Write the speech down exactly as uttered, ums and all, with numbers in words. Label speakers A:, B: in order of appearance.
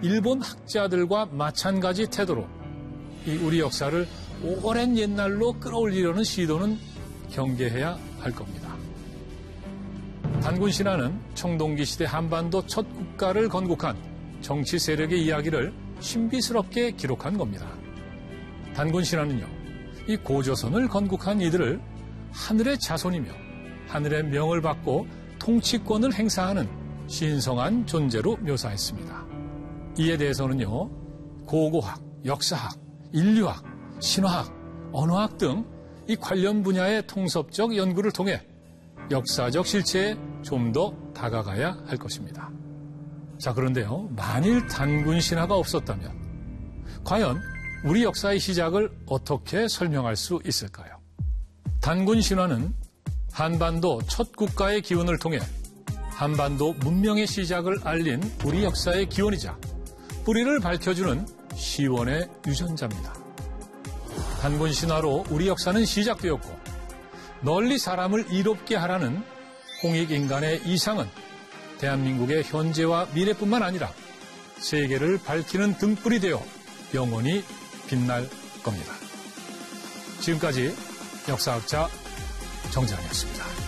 A: 일본 학자들과 마찬가지 태도로 이 우리 역사를 오랜 옛날로 끌어올리려는 시도는 경계해야 할 겁니다. 단군 신화는 청동기 시대 한반도 첫 국가를 건국한 정치 세력의 이야기를 신비스럽게 기록한 겁니다. 단군 신화는요, 이 고조선을 건국한 이들을 하늘의 자손이며 하늘의 명을 받고 통치권을 행사하는 신성한 존재로 묘사했습니다. 이에 대해서는요, 고고학, 역사학, 인류학, 신화학, 언어학 등 이 관련 분야의 통섭적 연구를 통해 역사적 실체에 좀 더 다가가야 할 것입니다. 자, 그런데요, 만일 단군 신화가 없었다면 과연 우리 역사의 시작을 어떻게 설명할 수 있을까요? 단군 신화는 한반도 첫 국가의 기원을 통해 한반도 문명의 시작을 알린 우리 역사의 기원이자 뿌리를 밝혀주는 시원의 유전자입니다. 단군 신화로 우리 역사는 시작되었고 널리 사람을 이롭게 하라는 홍익인간의 이상은 대한민국의 현재와 미래뿐만 아니라 세계를 밝히는 등불이 되어 영원히 빛날 겁니다. 지금까지 역사학자 정재환이었습니다.